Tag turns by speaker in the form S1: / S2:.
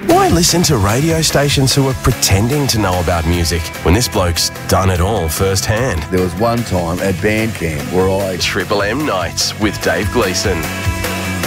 S1: Why listen to radio stations who are pretending to know about music when this bloke's done it all firsthand?
S2: There was one time at band camp where
S1: Triple M Nights with Dave Gleeson.